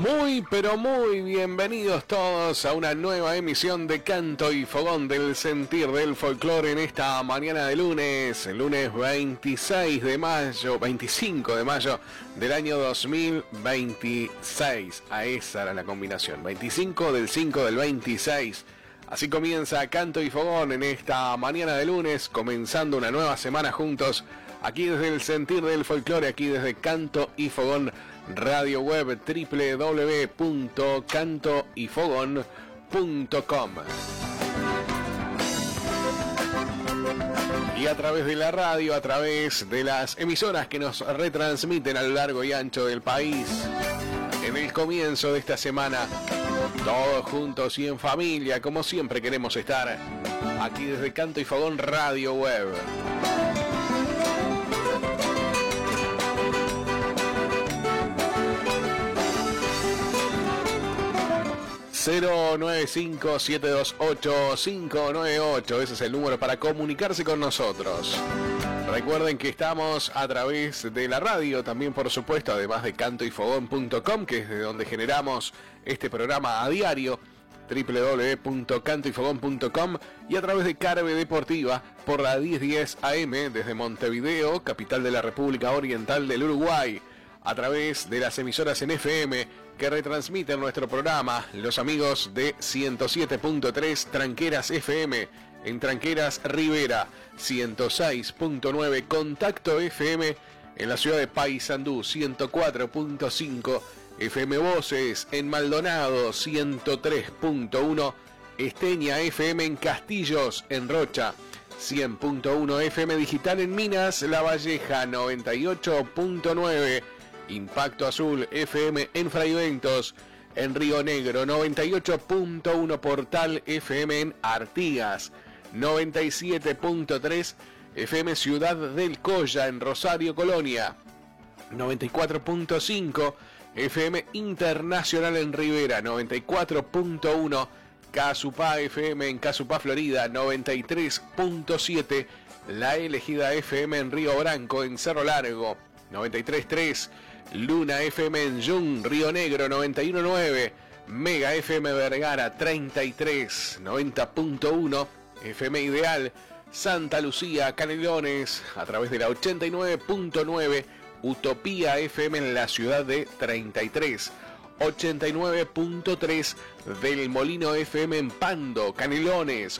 Muy, pero muy bienvenidos todos a una nueva emisión de Canto y Fogón del Sentir del Folclore en esta mañana de lunes, el lunes 26 de mayo, 25 de mayo del año 2026. A esa era la combinación, 25 del 5 del 26. Así comienza Canto y Fogón en esta mañana de lunes, comenzando una nueva semana juntos, aquí desde el Sentir del Folclore, aquí desde Canto y Fogón Radio Web, www.cantoyfogón.com. Y a través de la radio, a través de las emisoras que nos retransmiten a lo largo y ancho del país, en el comienzo de esta semana, todos juntos y en familia, como siempre queremos estar, aquí desde Canto y Fogón Radio Web. 095-728-598, ese es el número para comunicarse con nosotros. Recuerden que estamos a través de la radio, también por supuesto, además de cantoyfogón.com, que es de donde generamos este programa a diario, www.cantoyfogón.com, y a través de Carve Deportiva por la 1010 AM desde Montevideo, capital de la República Oriental del Uruguay, a través de las emisoras en FM que retransmiten nuestro programa, los amigos de 107.3 Tranqueras FM en Tranqueras Rivera, 106.9 Contacto FM en la ciudad de Paysandú, 104.5 FM Voces en Maldonado, 103.1 Esteña FM en Castillos, en Rocha, 100.1 FM Digital en Minas La Valleja, 98.9 Impacto Azul FM en Fraiventos, en Río Negro, 98.1 Portal FM en Artigas, 97.3 FM Ciudad del Colla en Rosario, Colonia, 94.5 FM Internacional en Rivera, 94.1 Casupá FM en Casupá, Florida, 93.7 La Elegida FM en Río Branco, en Cerro Largo, 93.3 Luna FM en Jun, Río Negro, 91.9 Mega FM Vergara, 33 90.1 FM Ideal Santa Lucía, Canelones, a través de la 89.9 Utopía FM en la ciudad de 33, 89.3 del Molino FM en Pando, Canelones,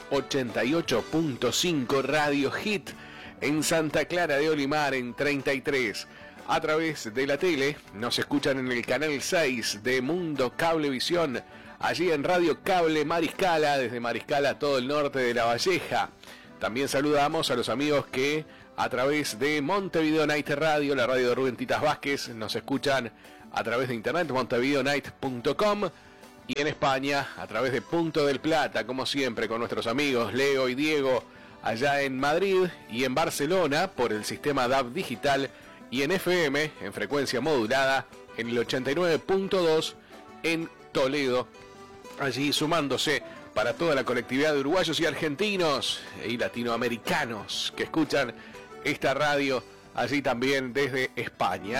88.5 Radio Hit en Santa Clara de Olimar en 33. A través de la tele nos escuchan en el canal 6 de Mundo Cablevisión, allí en Radio Cable Mariscala, desde Mariscala a todo el norte de La Valleja. También saludamos a los amigos que a través de Montevideo Night Radio, la radio de Rubén Titas Vázquez, nos escuchan a través de internet, montevideonight.com, y en España a través de Punto del Plata, como siempre, con nuestros amigos Leo y Diego allá en Madrid, y en Barcelona por el sistema DAB digital, y en FM, en frecuencia modulada, en el 89.2 en Toledo, allí sumándose para toda la colectividad de uruguayos y argentinos y latinoamericanos que escuchan esta radio allí también desde España.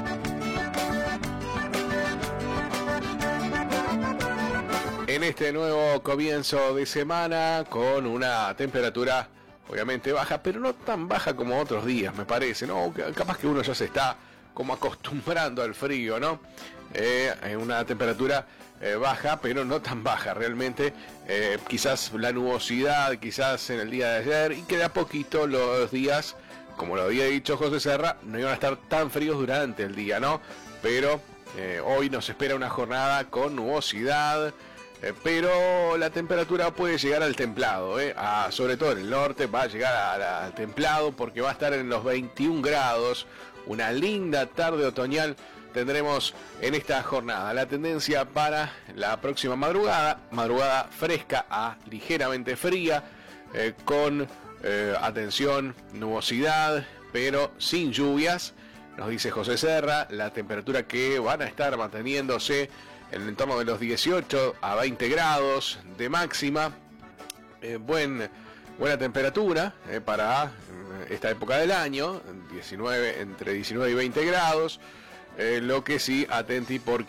En este nuevo comienzo de semana con una temperatura obviamente baja, pero no tan baja como otros días, me parece, ¿no? Capaz que uno ya se está como acostumbrando al frío, ¿no? Una temperatura baja, pero no tan baja realmente. Quizás la nubosidad, quizás en el día de ayer, y que de a poquito los días, como lo había dicho José Serra, no iban a estar tan fríos durante el día, ¿no? Pero hoy nos espera una jornada con nubosidad, pero la temperatura puede llegar al templado, sobre todo en el norte va a llegar al templado porque va a estar en los 21 grados, una linda tarde otoñal tendremos en esta jornada. La tendencia para la próxima madrugada fresca a ligeramente fría, con atención, nubosidad, pero sin lluvias, nos dice José Serra. La temperatura que van a estar manteniéndose en el entorno de los 18 a 20 grados de máxima. Buena temperatura para esta época del año, entre 19 y 20 grados. Lo que sí, atenti porque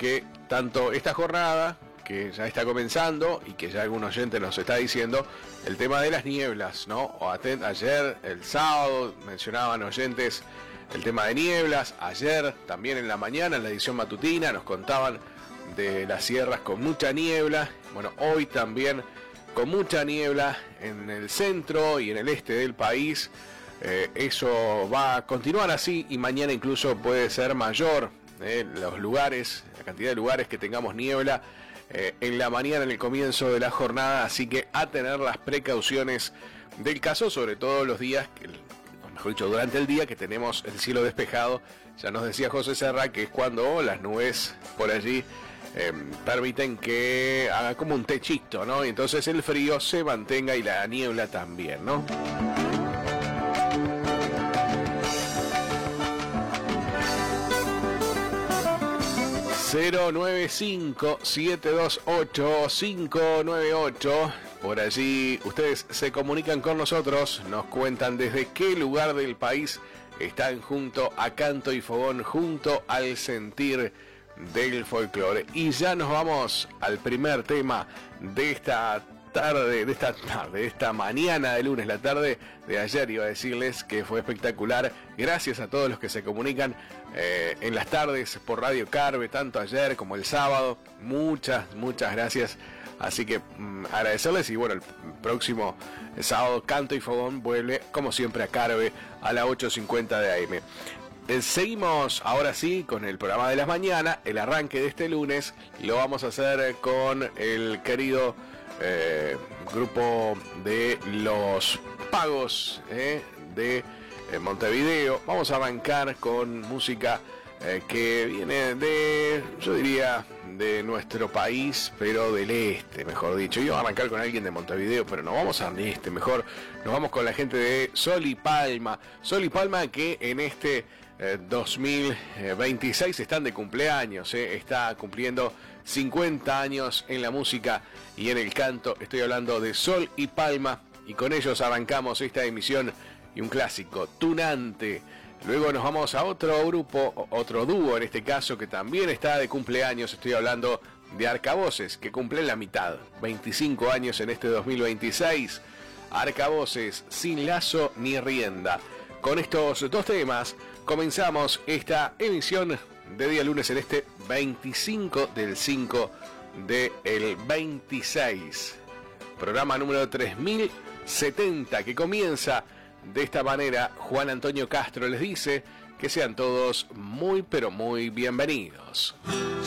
tanto esta jornada, que ya está comenzando y que ya algún oyente nos está diciendo, el tema de las nieblas, ¿no? Ayer, el sábado, mencionaban oyentes el tema de nieblas. Ayer, también en la mañana, en la edición matutina, nos contaban de las sierras con mucha niebla. Bueno, hoy también con mucha niebla en el centro y en el este del país. Eso va a continuar así y mañana incluso puede ser mayor. Los lugares, la cantidad de lugares que tengamos niebla en la mañana, en el comienzo de la jornada, así que a tener las precauciones del caso, sobre todo los días, mejor dicho, durante el día que tenemos el cielo despejado. Ya nos decía José Serra que es cuando las nubes por allí permiten que haga como un techito, ¿no? Y entonces el frío se mantenga y la niebla también, ¿no? ...095-728-598... Por allí ustedes se comunican con nosotros, nos cuentan desde qué lugar del país están junto a Canto y Fogón, junto al sentir del folclore. Y ya nos vamos al primer tema de esta tarde, de esta mañana de lunes, la tarde de ayer. Iba a decirles que fue espectacular. Gracias a todos los que se comunican en las tardes por Radio Carve, tanto ayer como el sábado. Muchas gracias. Así que agradecerles y bueno, el próximo sábado Canto y Fogón vuelve como siempre a Carve a las 8:50 de AM. Seguimos ahora sí con el programa de las mañanas, el arranque de este lunes. Lo vamos a hacer con el querido grupo de Los Pagos de Montevideo. Vamos a arrancar con música que viene de, yo diría, de nuestro país, pero del este, mejor dicho. Yo voy a arrancar con alguien de Montevideo, pero no vamos al este, mejor nos vamos con la gente de Sol y Palma. Sol y Palma que en este 2026 están de cumpleaños, está cumpliendo 50 años en la música y en el canto. Estoy hablando de Sol y Palma y con ellos arrancamos esta emisión y un clásico, Tunante. Luego nos vamos a otro grupo, otro dúo en este caso, que también está de cumpleaños. Estoy hablando de Arcavoces, que cumple la mitad, 25 años en este 2026. Arcavoces, Sin Lazo ni Rienda. Con estos dos temas comenzamos esta emisión de día lunes en este 25 del 5 del 26. Programa número 3070 que comienza de esta manera. Juan Antonio Castro les dice que sean todos muy pero muy bienvenidos.